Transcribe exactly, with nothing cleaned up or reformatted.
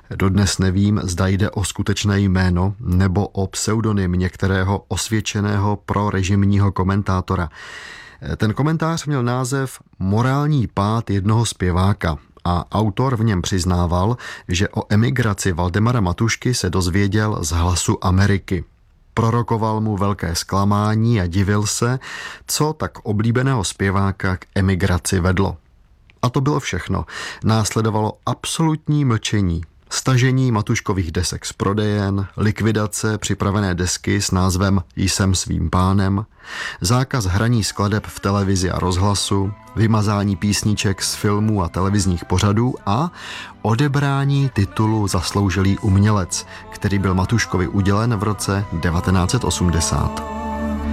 Dodnes nevím, zda jde o skutečné jméno nebo o pseudonym některého osvědčeného prorežimního komentátora. Ten komentář měl název Morální pád jednoho zpěváka a autor v něm přiznával, že o emigraci Valdemara Matušky se dozvěděl z Hlasu Ameriky. Prorokoval mu velké zklamání a divil se, co tak oblíbeného zpěváka k emigraci vedlo. A to bylo všechno. Následovalo absolutní mlčení. Stažení Matuškových desek z prodejen, likvidace připravené desky s názvem Jsem svým pánem, zákaz hraní skladeb v televizi a rozhlasu, vymazání písniček z filmů a televizních pořadů a odebrání titulu Zasloužilý umělec, který byl Matuškovi udělen v roce devatenáct set osmdesát.